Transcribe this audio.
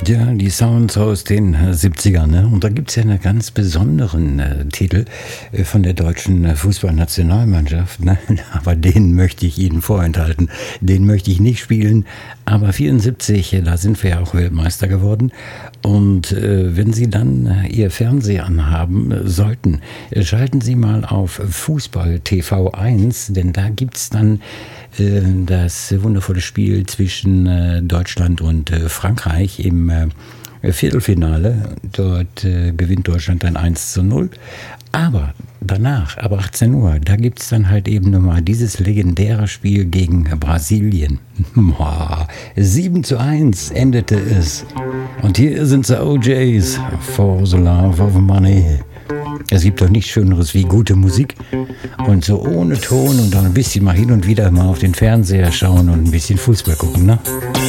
Ja, die Sounds aus den 70ern, ne? Und da gibt's ja einen ganz besonderen Titel von der deutschen Fußballnationalmannschaft, ne? Aber den möchte ich Ihnen vorenthalten. Den möchte ich nicht spielen. Aber 74, da sind wir ja auch Weltmeister geworden. Und wenn Sie dann Ihr Fernseher anhaben sollten, schalten Sie mal auf Fußball TV 1, denn da gibt's dann das wundervolle Spiel zwischen Deutschland und Frankreich im Viertelfinale. Dort gewinnt Deutschland dann 1:0. Aber danach, ab 18 Uhr, da gibt es dann halt eben nochmal dieses legendäre Spiel gegen Brasilien. 7:1 endete es. Und hier sind die OJs, For the Love of Money. Es gibt doch nichts Schöneres wie gute Musik und so ohne Ton und dann ein bisschen mal hin und wieder mal auf den Fernseher schauen und ein bisschen Fußball gucken, ne?